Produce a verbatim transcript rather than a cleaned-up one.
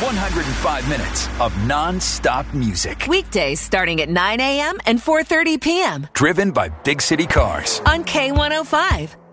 one hundred five minutes of non-stop music. Weekdays starting at nine a.m. and four thirty p.m. Driven by Big City Cars. On K one oh five.